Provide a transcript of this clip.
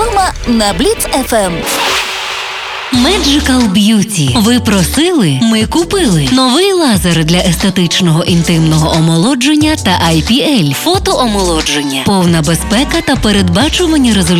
вдома на Blitz FM. Magical Beauty. Ви просили, ми купили. Новий лазер для естетичного інтимного омолодження та IPL. Фотоомолодження. Повна безпека та передбачувані результати.